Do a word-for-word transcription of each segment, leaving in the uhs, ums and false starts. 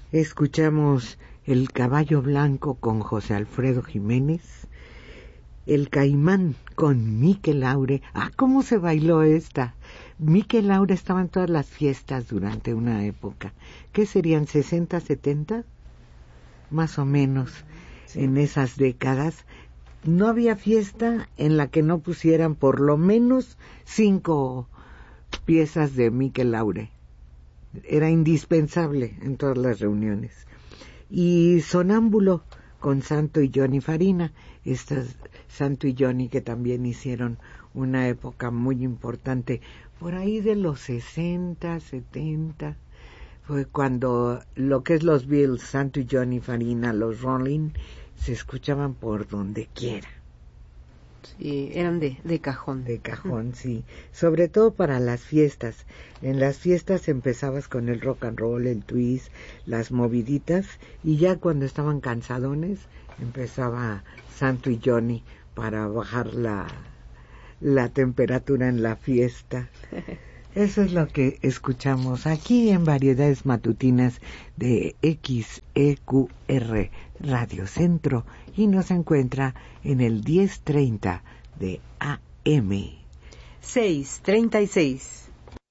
Escuchamos El Caballo Blanco con José Alfredo Jiménez, El Caimán con Miquel Laure. Ah, ¿cómo se bailó esta? Miquel Laure estaba en todas las fiestas durante una época. ¿Qué serían? ¿sesenta, setenta? Más o menos, sí. En esas décadas. No había fiesta en la que no pusieran por lo menos cinco piezas de Miquel Laure. Era indispensable en todas las reuniones. Y Sonámbulo con Santo y Johnny Farina. Estas Santo y Johnny que también hicieron una época muy importante, por ahí de los sesenta, setenta, fue cuando lo que es los Beatles, Santo y Johnny Farina, los Rolling, se escuchaban por donde quiera. Sí, eran de, de cajón. De cajón, sí. Sobre todo para las fiestas. En las fiestas empezabas con el rock and roll, el twist, las moviditas, y ya cuando estaban cansadones, empezaba Santo y Johnny para bajar la, la temperatura en la fiesta. Eso es lo que escuchamos aquí en Variedades Matutinas de X E Q R Radio Centro, y nos encuentra en el diez treinta de A M. seis treinta y seis.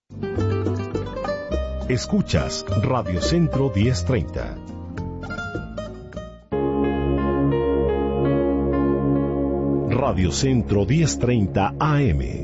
Escuchas Radio Centro diez treinta. Radio Centro diez treinta A M.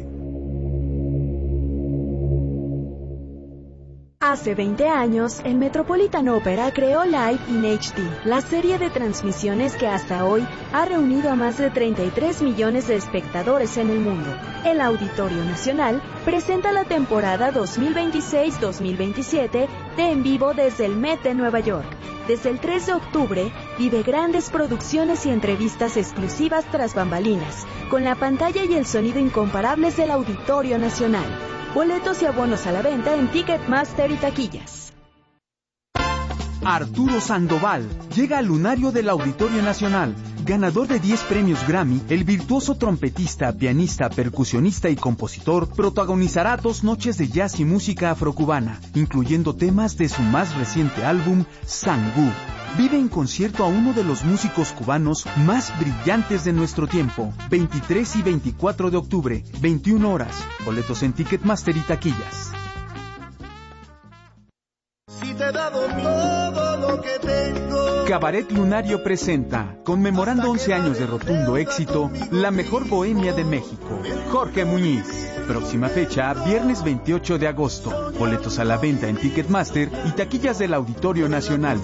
Hace veinte años, el Metropolitan Opera creó Live in H D, la serie de transmisiones que hasta hoy ha reunido a más de treinta y tres millones de espectadores en el mundo. El Auditorio Nacional presenta la temporada dos mil veintiséis dos mil veintisiete de En Vivo desde el Met de Nueva York. Desde el tres de octubre, vive grandes producciones y entrevistas exclusivas tras bambalinas, con la pantalla y el sonido incomparables del Auditorio Nacional. Boletos y abonos a la venta en Ticketmaster y taquillas. Arturo Sandoval llega al lunario del Auditorio Nacional. Ganador de diez premios Grammy, el virtuoso trompetista, pianista, percusionista y compositor protagonizará dos noches de jazz y música afrocubana, incluyendo temas de su más reciente álbum, Sangú. Vive en concierto a uno de los músicos cubanos más brillantes de nuestro tiempo. veintitrés y veinticuatro de octubre, veintiuna horas. Boletos en Ticketmaster y taquillas. Si te he dado todo lo que tengo. Cabaret Lunario presenta, conmemorando once años de rotundo éxito, la mejor bohemia de México. Jorge Muñiz. Próxima fecha, viernes veintiocho de agosto. Boletos a la venta en Ticketmaster y taquillas del Auditorio Nacional.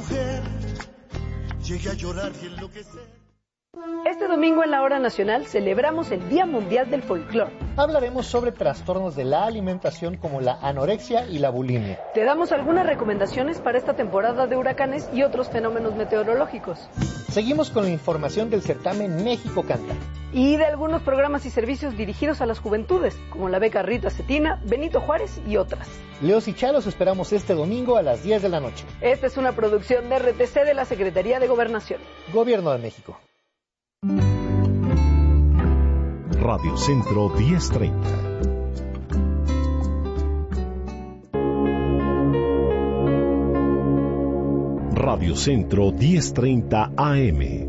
Este domingo en la Hora Nacional celebramos el Día Mundial del Folclor. Hablaremos sobre trastornos de la alimentación como la anorexia y la bulimia. Te damos algunas recomendaciones para esta temporada de huracanes y otros fenómenos meteorológicos. Seguimos con la información del certamen México Canta. Y de algunos programas y servicios dirigidos a las juventudes, como la beca Rita Cetina, Benito Juárez y otras. Leos y Chalos esperamos este domingo a las diez de la noche. Esta es una producción de R T C de la Secretaría de Gobernación. Gobierno de México. Radio Centro diez treinta. Radio Centro diez treinta A M.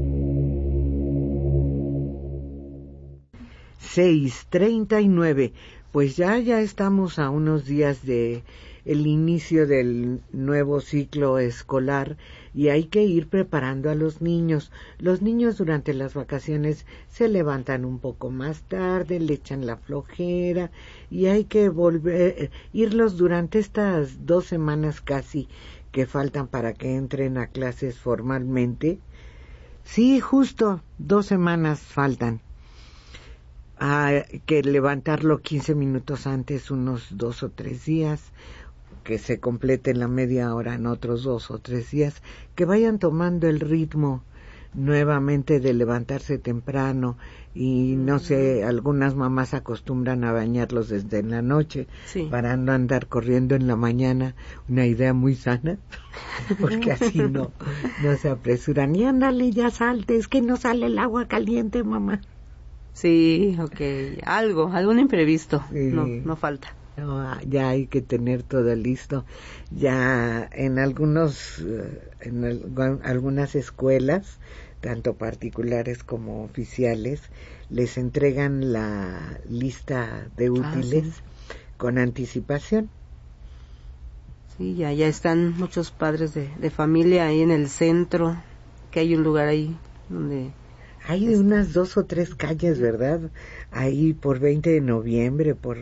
seis treinta y nueve. Pues ya ya estamos a unos días de el inicio del nuevo ciclo escolar y hay que ir preparando a los niños. Los niños durante las vacaciones se levantan un poco más tarde, le echan la flojera y hay que volver, irlos durante estas dos semanas casi que faltan para que entren a clases formalmente. Sí, justo dos semanas faltan. Hay que levantarlo quince minutos antes, unos dos o tres días, que se complete la media hora en otros dos o tres días, que vayan tomando el ritmo nuevamente de levantarse temprano y no sé, algunas mamás acostumbran a bañarlos desde la noche, sí, para no andar corriendo en la mañana, una idea muy sana, porque así no, no se apresuran. Y ándale, ya salte, es que no sale el agua caliente, mamá. Sí, ok, algo, algún imprevisto, sí, no, no falta. No, ya hay que tener todo listo. Ya en algunos, en el, algunas escuelas, tanto particulares como oficiales, les entregan la lista de útiles ah, sí. con anticipación. Sí, ya, ya están muchos padres de, de familia ahí en el centro, que hay un lugar ahí donde... Hay de unas dos o tres calles, ¿verdad? Ahí por veinte de noviembre, por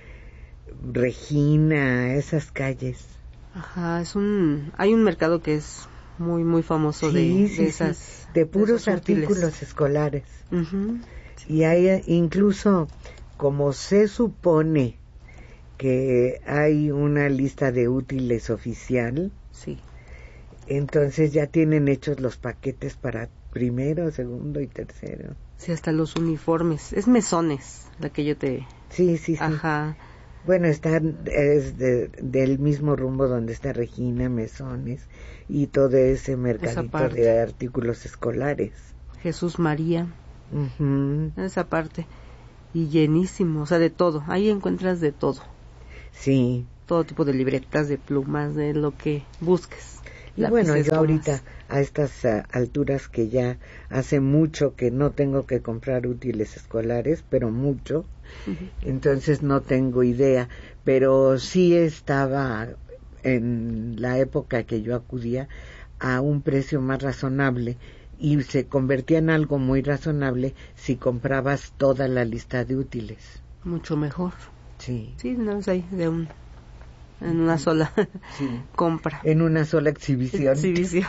Regina, esas calles. Ajá, es un... Hay un mercado que es muy, muy famoso sí, de, sí, de esas... Sí. De puros de artículos útiles. escolares. Uh-huh. Sí. Y hay incluso, como se supone que hay una lista de útiles oficial, sí. entonces ya tienen hechos los paquetes para primero, segundo y tercero. Sí, hasta los uniformes. Es Mesones, la que yo te... Sí, sí, sí. Ajá. Bueno, está es de, del mismo rumbo donde está Regina, Mesones y todo ese mercadito de artículos escolares. Jesús María. Uh-huh. Esa parte. Y llenísimo, o sea, de todo. Ahí encuentras de todo. Sí. Todo tipo de libretas, de plumas, de lo que busques. Y bueno, yo ahorita a estas uh, alturas que ya hace mucho que no tengo que comprar útiles escolares, pero mucho, uh-huh. entonces no tengo idea, pero sí estaba en la época que yo acudía a un precio más razonable y se convertía en algo muy razonable si comprabas toda la lista de útiles. Mucho mejor. Sí. Sí, no es ahí de un... en una sola sí. compra. En una sola exhibición. Exhibición.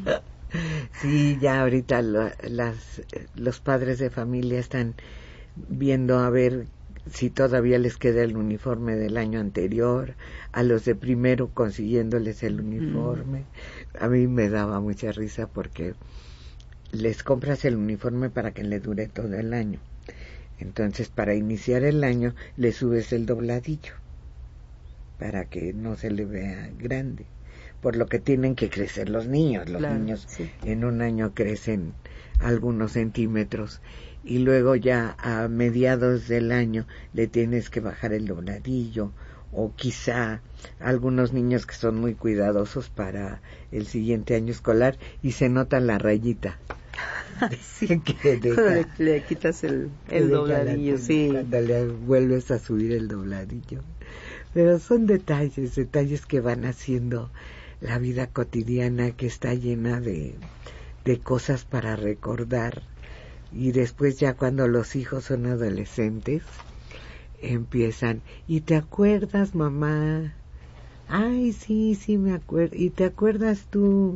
Sí, ya ahorita lo, las, los padres de familia están viendo a ver si todavía les queda el uniforme del año anterior, a los de primero consiguiéndoles el uniforme. Mm. A mí me daba mucha risa porque les compras el uniforme para que le dure todo el año. Entonces, para iniciar el año, le subes el dobladillo para que no se le vea grande, por lo que tienen que crecer los niños. Los claro, niños sí. en un año crecen algunos centímetros y luego ya a mediados del año le tienes que bajar el dobladillo, o quizá algunos niños que son muy cuidadosos para el siguiente año escolar y se nota la rayita. Sí. que deja, le, le quitas el, el dobladillo, la, sí. Cuando le vuelves a subir el dobladillo. Pero son detalles, detalles que van haciendo la vida cotidiana, que está llena de, de cosas para recordar. Y después ya cuando los hijos son adolescentes, empiezan, ¿y te acuerdas, mamá? Ay, sí, sí me acuerdo. ¿Y te acuerdas tú?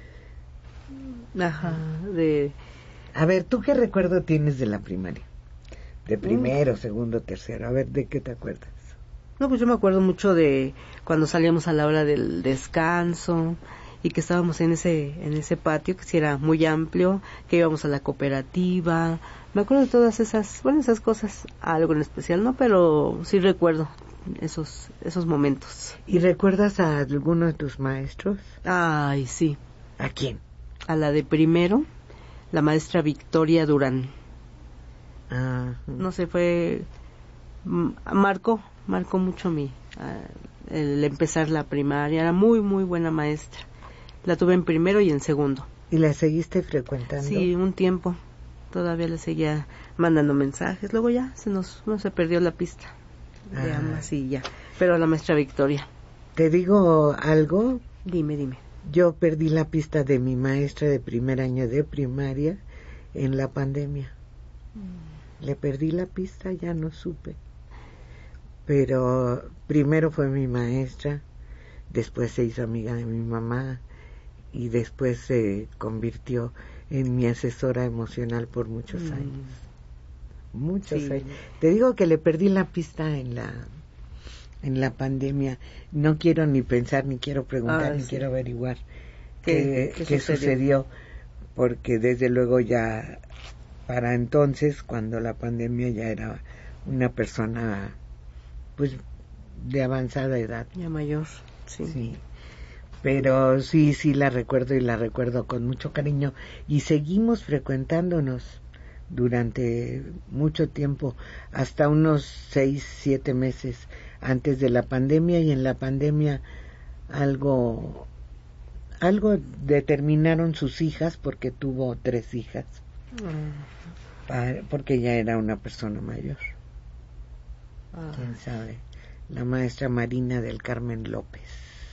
Ajá, de... A ver, ¿tú qué recuerdo tienes de la primaria? De primero, mm. segundo, tercero. A ver, ¿de qué te acuerdas? No, pues yo me acuerdo mucho de cuando salíamos a la hora del descanso y que estábamos en ese en ese patio que sí era muy amplio, que íbamos a la cooperativa. Me acuerdo de todas esas, bueno, esas cosas, algo en especial, ¿no? Pero sí recuerdo esos esos momentos. ¿Y recuerdas a alguno de tus maestros? Ay, sí. ¿A quién? A la de primero, la maestra Victoria Durán. Ah. No sé, fue... marcó, marcó mucho mi... Uh, el empezar la primaria. Era muy, muy buena maestra. La tuve en primero y en segundo. ¿Y la seguiste frecuentando? Sí, un tiempo. Todavía le seguía mandando mensajes. Luego ya se nos no se perdió la pista de ah. ambas y ya. Pero la maestra Victoria. ¿Te digo algo? Dime, dime. Yo perdí la pista de mi maestra de primer año de primaria en la pandemia. Mm. Le perdí la pista, ya no supe. Pero primero fue mi maestra, después se hizo amiga de mi mamá y después se convirtió en mi asesora emocional por muchos mm. años. Muchos sí. años. Te digo que le perdí la pista en la en la pandemia. No quiero ni pensar, ni quiero preguntar, ah, ni sí. quiero averiguar qué, qué, qué sucedió? sucedió, porque desde luego ya para entonces, cuando la pandemia ya era una persona pues de avanzada edad. Ya mayor, sí. Sí. Pero sí, sí la recuerdo y la recuerdo con mucho cariño y seguimos frecuentándonos durante mucho tiempo, hasta unos seis, siete meses antes de la pandemia, y en la pandemia algo algo determinaron sus hijas, porque tuvo tres hijas, mm. para, porque ya era una persona mayor. Ah. ¿Quién sabe? La maestra Marina del Carmen López.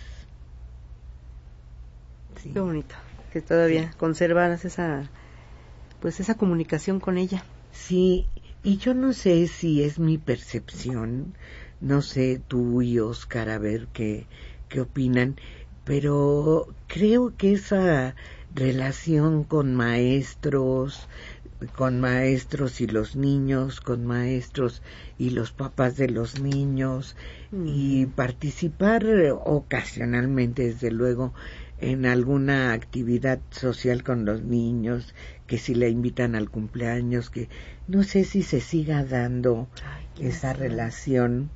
Sí. Qué bonito que todavía sí. conservaras esa, pues esa comunicación con ella. Sí, y yo no sé si es mi percepción, no sé tú y Oscar, a ver qué, qué opinan, pero creo que esa relación con maestros, con maestros y los niños, con maestros y los papás de los niños, mm. y participar ocasionalmente, desde luego, en alguna actividad social con los niños, que si le invitan al cumpleaños, que no sé si se siga dando Ay, esa sé. relación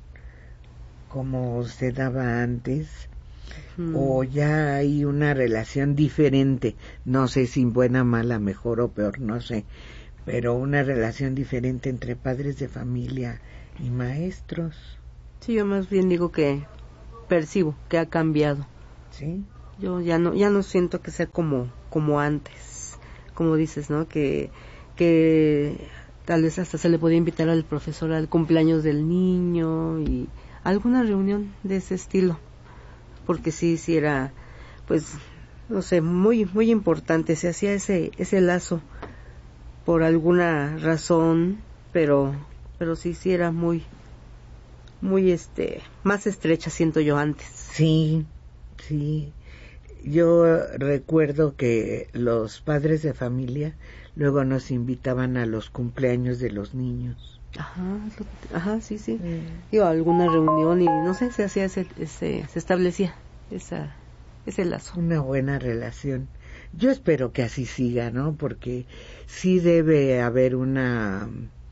como se daba antes, mm. o ya hay una relación diferente, no sé si buena, mala, mejor o peor, no sé, pero una relación diferente entre padres de familia y maestros. Sí, yo más bien digo que percibo que ha cambiado. Sí. Yo ya no ya no siento que sea como como antes, como dices, ¿no? Que que tal vez hasta se le podía invitar al profesor al cumpleaños del niño y alguna reunión de ese estilo, porque sí sí era, pues no sé, muy muy importante, se hacía ese ese lazo por alguna razón, pero pero sí sí era muy muy este más estrecha, siento yo, antes. Sí, sí. Yo recuerdo que los padres de familia luego nos invitaban a los cumpleaños de los niños. Ajá, ajá, sí, sí. Mm. Iba a alguna reunión y no sé, se hacía ese, ese se establecía esa ese lazo. Una buena relación. Yo espero que así siga, ¿no? Porque sí debe haber una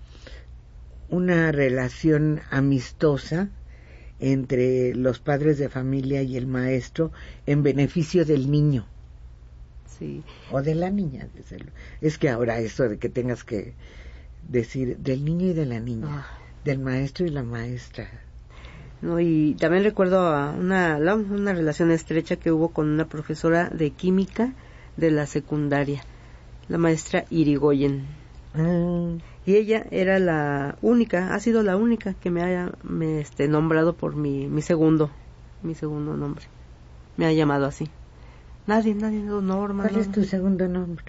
una relación amistosa entre los padres de familia y el maestro en beneficio del niño. Sí. O de la niña, desde luego. Es que ahora eso de que tengas que decir del niño y de la niña, ah. del maestro y la maestra. No, y también recuerdo a una, una relación estrecha que hubo con una profesora de química de la secundaria, la maestra Irigoyen. Ah. Y ella era la única, ha sido la única que me haya me, este, nombrado por mi, mi segundo, mi segundo nombre. Me ha llamado así. Nadie, nadie, no, Norma. ¿Cuál no. es tu segundo nombre?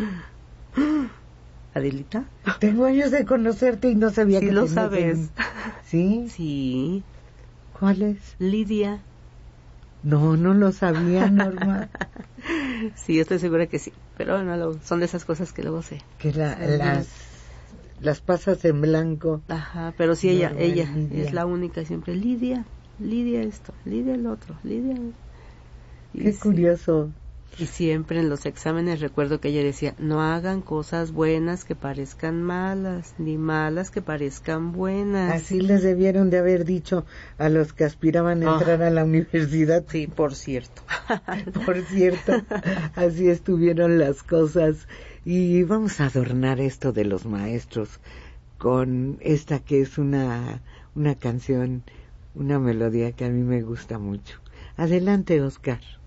¿Adelita? Tengo años de conocerte y no sabía sí que lo sabes. Un... ¿Sí? Sí. ¿Cuál es? Lidia. No, no lo sabía, Norma. Sí, estoy segura que sí, pero no lo, son de esas cosas que luego sé. Que la, las las pasas en blanco. Ajá, pero sí, ella Norma, ella Lidia. Es la única siempre. Lidia, Lidia esto, Lidia el otro, Lidia. Y Qué sí. curioso. Y siempre en los exámenes recuerdo que ella decía, no hagan cosas buenas que parezcan malas, ni malas que parezcan buenas. Así les debieron de haber dicho a los que aspiraban a entrar oh. a la universidad. Sí, por cierto. Por cierto, así estuvieron las cosas. Y vamos a adornar esto de los maestros con esta que es una, una canción, una melodía que a mí me gusta mucho. Adelante, Oscar.